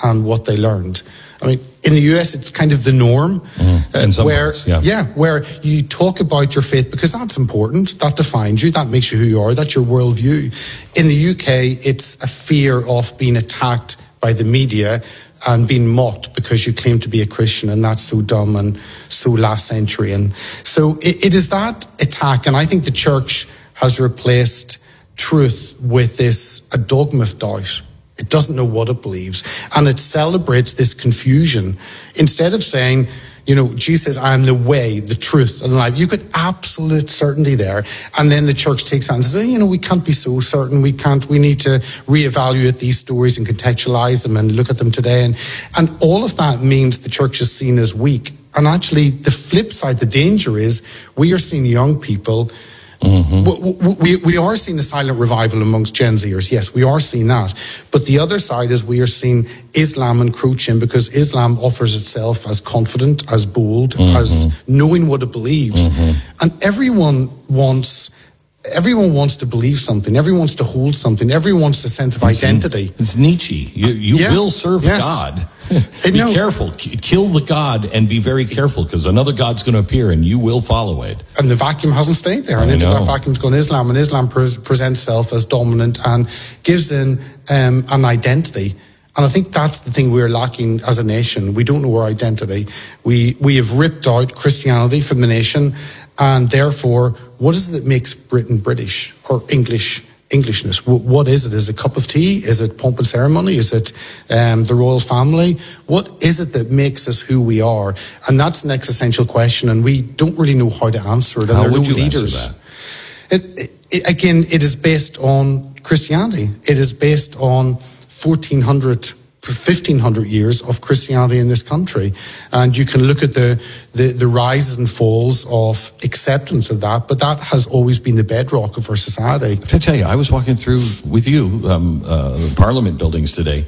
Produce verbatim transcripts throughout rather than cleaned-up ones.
and what they learned. I mean, in the U S, it's kind of the norm, mm, in uh, some where, parts, yeah. yeah, where you talk about your faith because that's important, that defines you, that makes you who you are, that's your worldview. In the U K, it's a fear of being attacked by the media and being mocked because you claim to be a Christian, and that's so dumb and so last century. And so it, it is that attack, and I think the church has replaced truth with this a dogma of doubt. It doesn't know what it believes, and it celebrates this confusion. Instead of saying, you know, Jesus says, I am the way, the truth, and the life. You get absolute certainty there. And then the church takes on and says, you know, we can't be so certain. We can't, we need to reevaluate these stories and contextualize them and look at them today. And, and all of that means the church is seen as weak. And actually, the flip side, the danger is we are seeing young people. Mm-hmm. We, we, we are seeing a silent revival amongst Gen Zers. Yes, we are seeing that. But the other side is we are seeing Islam encroach in because Islam offers itself as confident, as bold, mm-hmm. as knowing what it believes. Mm-hmm. And everyone wants... Everyone wants to believe something. Everyone wants to hold something. Everyone wants a sense of identity. It's Nietzsche. You, you yes, will serve yes. God. Be no. careful. Kill the God and be very careful because another God's going to appear and you will follow it. And the vacuum hasn't stayed there. And I into know. that vacuum's gone Islam. And Islam pre- presents itself as dominant and gives in um, an identity. And I think that's the thing we're lacking as a nation. We don't know our identity. We we have ripped out Christianity from the nation. And therefore, what is it that makes Britain British or English, Englishness? What is it? Is it a cup of tea? Is it pomp and ceremony? Is it um, the royal family? What is it that makes us who we are? And that's an existential question, and we don't really know how to answer it. And how there are would no you leaders. answer that? It, it, it, again, it is based on Christianity. It is based on fourteen hundred fifteen hundred years of Christianity in this country. And you can look at the, the, the rises and falls of acceptance of that, but that has always been the bedrock of our society. I tell you, I was walking through with you, um, uh, Parliament buildings today.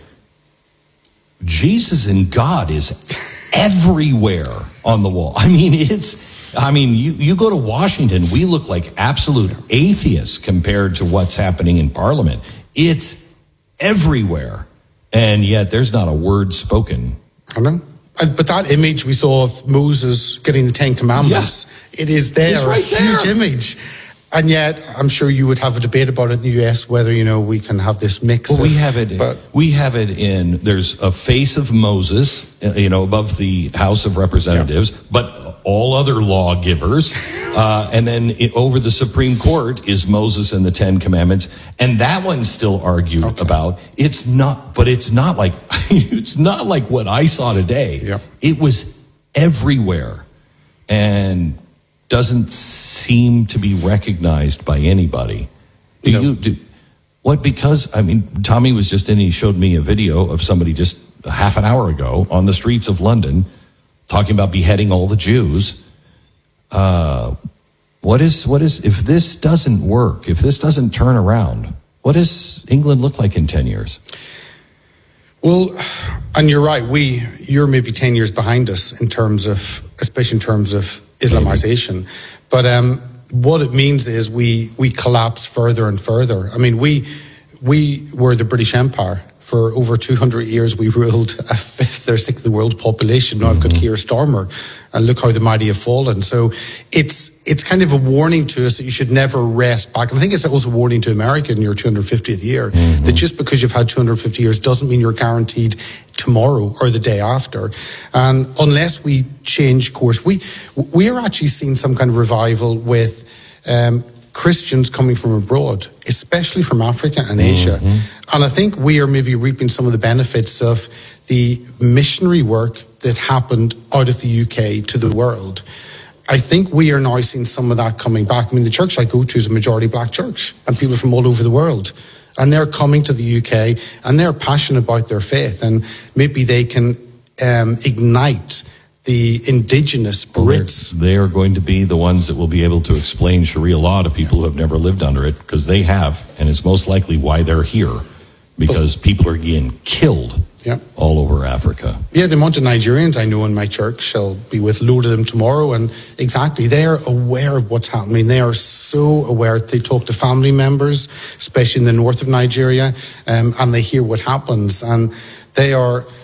Jesus and God is everywhere on the wall. I mean, it's, I mean, you, you go to Washington, we look like absolute atheists compared to what's happening in Parliament. It's everywhere. And yet there's not a word spoken. I know. But that image we saw of Moses getting the Ten Commandments, yeah. it is there, it's right a huge there. image. And yet, I'm sure you would have a debate about it in the U S, whether, you know, we can have this mix. Well, of, we have it. But, we have it in, there's a face of Moses, you know, above the House of Representatives, yeah. but all other lawgivers. uh, and then it, over the Supreme Court is Moses and the Ten Commandments. And that one's still argued okay. about. It's not, but it's not like, it's not like what I saw today. Yeah. It was everywhere. And doesn't seem to be recognized by anybody. Do no. you do what? Because I mean, Tommy was just in. He showed me a video of somebody just a half an hour ago on the streets of London talking about beheading all the Jews. Uh, what is what is if this doesn't work? If this doesn't turn around, what does England look like in ten years? Well, and you're right. We you're maybe ten years behind us in terms of, especially in terms of Islamization. But um, what it means is we we collapse further and further. I mean, we we were the British Empire. For over two hundred years, we ruled a fifth or sixth of the world's population. Now mm-hmm. I've got Keir Starmer, and look how the mighty have fallen. So it's it's kind of a warning to us that you should never rest back. And I think it's also a warning to America in your two hundred fiftieth year, mm-hmm. that just because you've had two hundred fifty years doesn't mean you're guaranteed tomorrow or the day after. And unless we change course, we we are actually seeing some kind of revival with um, Christians coming from abroad, especially from Africa and Asia. Mm-hmm. And I think we are maybe reaping some of the benefits of the missionary work that happened out of the U K to the world. I think we are now seeing some of that coming back. I mean, the church I go to is a majority black church, and people from all over the world. And they're coming to the U K, and they're passionate about their faith. And maybe they can um, ignite the indigenous Brits. They are going to be the ones that will be able to explain Sharia law to people who have never lived under it, because they have, and it's most likely why they're here, because people are getting killed yeah. all over Africa. Yeah, the amount of Nigerians I know in my church, I'll be with a load of them tomorrow, and exactly, they are aware of what's happening. They are so aware. They talk to family members, especially in the north of Nigeria, um, and they hear what happens, and they are